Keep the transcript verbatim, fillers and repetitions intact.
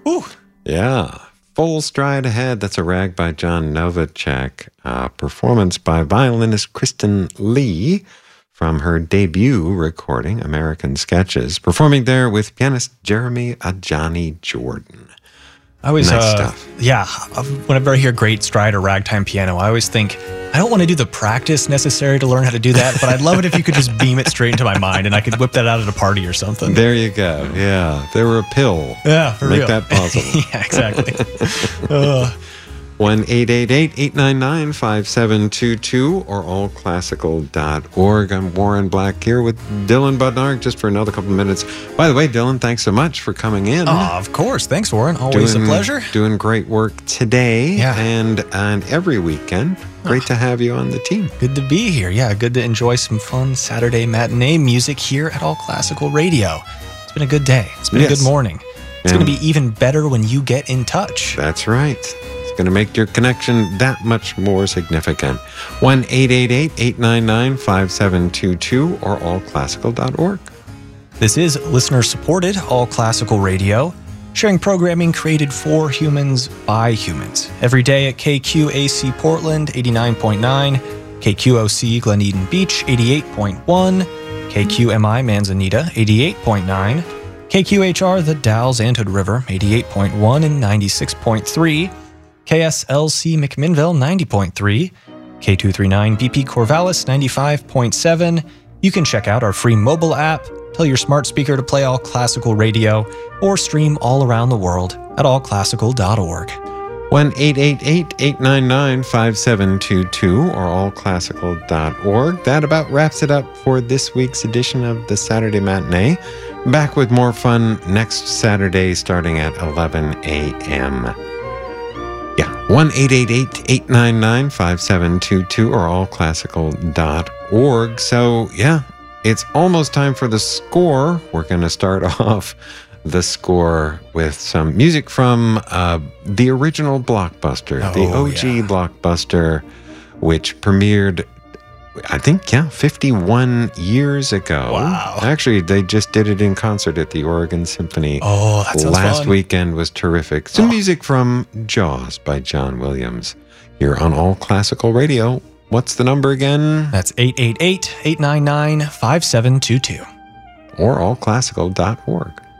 Ooh. Yeah. Full Stride Ahead. That's a rag by John Novacek. Uh, performance by violinist Kristen Lee from her debut recording, American Sketches. Performing there with pianist Jeremy Ajani Jordan. I always, nice uh, stuff. Yeah, whenever I hear great stride or ragtime piano, I always think, I don't want to do the practice necessary to learn how to do that, but I'd love it if you could just beam it straight into my mind and I could whip that out at a party or something. There you go. Yeah. They were a pill. Yeah, for Make real. that possible. Yeah, exactly. uh. one eight eight eight, eight nine nine, five seven two two or all classical dot org. I'm Warren Black here with Dylan Budnarg just for another couple of minutes. By the way, Dylan, thanks so much for coming in. Oh, of course. Thanks, Warren. Always doing, a pleasure. Doing great work today yeah. and, and every weekend. Great oh. to have you on the team. Good to be here. Yeah, good to enjoy some fun Saturday matinee music here at All Classical Radio. It's been a good day. It's been yes. a good morning. It's going to be even better when you get in touch. That's right. Going to make your connection that much more significant. one eight eight eight, eight nine nine, five seven two two or all classical dot org. This is listener-supported All Classical Radio, sharing programming created for humans by humans. Every day at K Q A C Portland, eighty-nine point nine, K Q O C Glen Eden Beach, eighty-eight point one, K Q M I Manzanita, eighty-eight point nine, K Q H R The Dalles and Hood River, eighty-eight point one and ninety-six point three, K S L C McMinnville, ninety point three, K two thirty-nine B P Corvallis, ninety-five point seven. You can check out our free mobile app, tell your smart speaker to play All Classical Radio, or stream all around the world at all classical dot org. one eight eight eight, eight nine nine, five seven two two or all classical dot org. That about wraps it up for this week's edition of the Saturday Matinee. Back with more fun next Saturday starting at eleven a.m. Yeah, one eight eight eight, eight nine nine, five seven two two or all classical dot org. So, yeah, it's almost time for the score. We're going to start off the score with some music from uh, the original Blockbuster, oh, the O G yeah. Blockbuster, which premiered, I think, yeah, fifty-one years ago. Wow. Actually, they just did it in concert at the Oregon Symphony. Oh, that sounds Last fun. weekend was terrific. Some oh. music from Jaws by John Williams here on All Classical Radio. What's the number again? That's eight eight eight, eight nine nine, five seven two two. Or all classical dot org.